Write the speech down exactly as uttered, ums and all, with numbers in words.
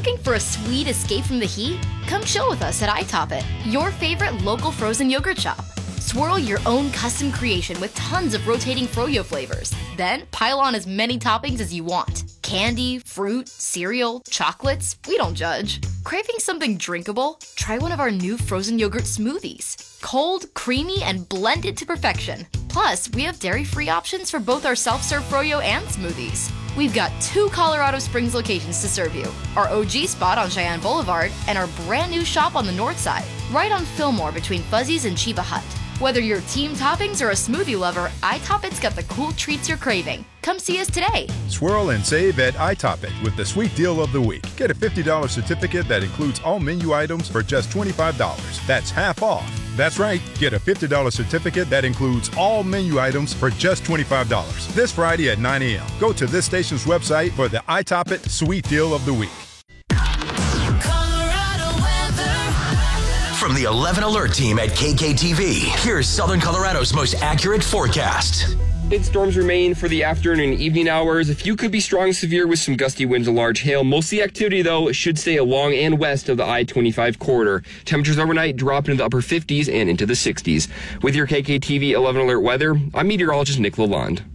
Looking for a sweet escape from the heat? Come chill with us at I Top It, your favorite local frozen yogurt shop. Swirl your own custom creation with tons of rotating froyo flavors. Then pile on as many toppings as you want. Candy, fruit, cereal, chocolates, we don't judge. Craving something drinkable? Try one of our new frozen yogurt smoothies. Cold, creamy, and blended to perfection. Plus, we have dairy-free options for both our self-serve froyo and smoothies. We've got two Colorado Springs locations to serve you. Our O G spot on Cheyenne Boulevard and our brand new shop on the north side, right on Fillmore between Fuzzy's and Chiba Hut. Whether you're team toppings or a smoothie lover, I Top It's got the cool treats you're craving. Come see us today. Swirl and save at I Top It with the sweet deal of the week. Get a fifty dollars certificate that includes all menu items for just twenty-five dollars. That's half off. That's right. Get a fifty dollars certificate that includes all menu items for just twenty-five dollars. This Friday at nine a.m. Go to this station's website for the I Top It sweet deal of the week. From the eleven Alert team at K K T V, here's Southern Colorado's most accurate forecast. Storms remain for the afternoon and evening hours. A few could be strong and severe with some gusty winds and large hail. Most of the activity, though, should stay along and west of the I twenty-five corridor. Temperatures overnight drop into the upper fifties and into the sixties. With your K K T V eleven Alert weather, I'm meteorologist Nick Lalonde.